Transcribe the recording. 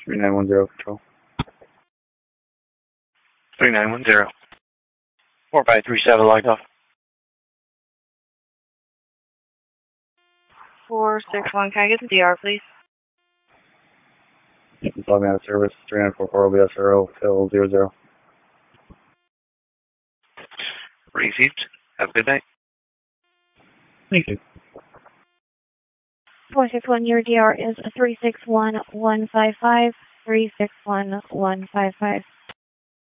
3910 control. 3910. 4537 logged off. 461, can I get the DR, please? Logging out of service, 3944 OBS arrow, fill 00. Received. Have a good night. Thank you. 461, your DR is 361155, 361155.